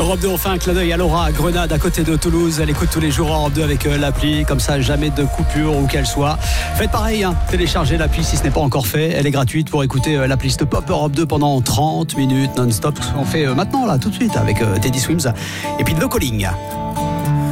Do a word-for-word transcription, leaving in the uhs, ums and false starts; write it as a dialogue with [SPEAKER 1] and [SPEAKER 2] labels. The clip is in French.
[SPEAKER 1] Europe deux, on fait un clin d'œil à Laura à Grenade, à côté de Toulouse. Elle écoute tous les jours Europe deux avec euh, l'appli, comme ça jamais de coupure où qu'elle soit. Faites pareil, hein, téléchargez l'appli si ce n'est pas encore fait. Elle est gratuite pour écouter euh, la playlist Pop Europe deux pendant trente minutes non-stop. On fait euh, maintenant là tout de suite avec euh, Teddy Swims et puis The Calling.